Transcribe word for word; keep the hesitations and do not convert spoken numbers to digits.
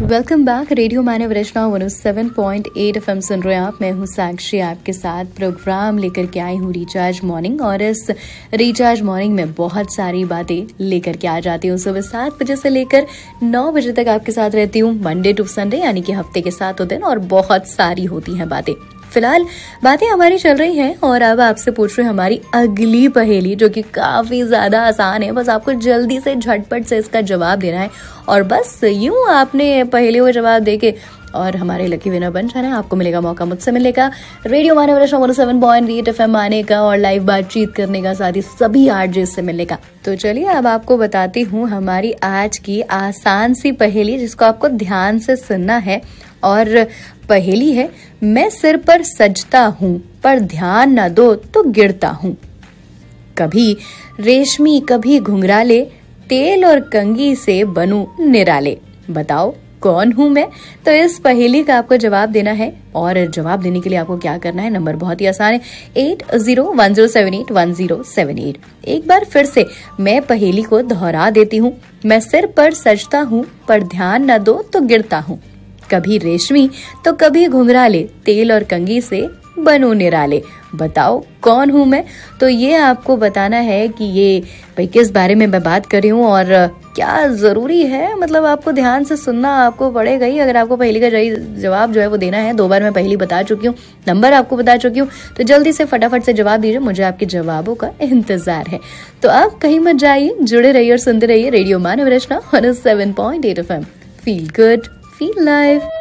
Welcome back. Radio मानव रचना one O seven point eight F M सुन रहे हैं आप। मैं हूँ साक्षी, आपके साथ प्रोग्राम लेकर के आई हूँ रिचार्ज मॉर्निंग। और इस रिचार्ज मॉर्निंग में बहुत सारी बातें लेकर के आ जाती हूँ। सुबह सात बजे से लेकर नौ बजे तक आपके साथ रहती हूँ, मंडे टू संडे, यानी कि हफ्ते के सातों दिन, और बहुत सारी होती हैं बातें। फिलहाल बातें हमारी चल रही हैं और अब आपसे पूछ रहे हैं हमारी अगली पहेली, जो कि काफी ज्यादा आसान है। बस आपको जल्दी से झटपट से इसका जवाब देना है और बस यूं आपने पहेलियों का जवाब देके और हमारे लकी विनर बन जाना है। आपको मिलेगा मौका, मुझसे मिलेगा रेडियो मानव रचना one O seven point eight F M आने का और लाइव बातचीत करने का, साथ ही सभी आरजे से मिलने का। तो चलिए अब आपको बताती हूँ हमारी आज की आसान सी पहेली, जिसको आपको ध्यान से सुनना है। और पहेली है, मैं सिर पर सजता हूँ पर ध्यान न दो तो गिरता हूँ। कभी रेशमी कभी घुंघराले, तेल और कंघी से बनूं निराले। बताओ कौन हूँ मैं? तो इस पहेली का आपको जवाब देना है और जवाब देने के लिए आपको क्या करना है, नंबर बहुत ही आसान है, eight zero one zero seven eight one zero seven eight. एक बार फिर से मैं पहेली को दोहरा देती हूँ। मैं सिर पर सजता हूँ पर ध्यान न दो तो गिरता हूँ। कभी रेशमी तो कभी घुंघराले, तेल और कंघी से बनूं निराले। बताओ कौन हूँ मैं? तो ये आपको बताना है कि ये भाई किस बारे में मैं बात कर रही हूँ और क्या जरूरी है। मतलब आपको ध्यान से सुनना आपको पड़ेगा ही, अगर आपको पहेली का जवाब जो है वो देना है। दो बार मैं पहेली बता चुकी हूँ, नंबर आपको बता चुकी हूँ, तो जल्दी से फटाफट से जवाब दीजिए, मुझे आपके जवाबों का इंतजार है। तो आप कहीं मत जाइए, जुड़े रहिए और सुनते रहिए रेडियो मानव रचना one O seven point eight F M. Feel good, feel live.